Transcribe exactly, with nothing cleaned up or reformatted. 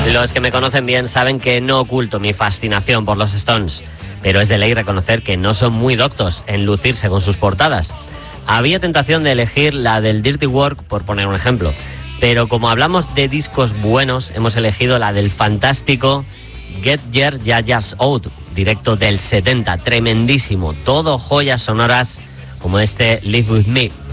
Los que me conocen bien saben que no oculto mi fascinación por los Stones, pero es de ley reconocer que no son muy doctos en lucirse con sus portadas. Había tentación de elegir la del Dirty Work, por poner un ejemplo, pero como hablamos de discos buenos, hemos elegido la del fantástico Get Your Yayas Out, directo del setenta, tremendísimo, todo joyas sonoras como este Live With Me.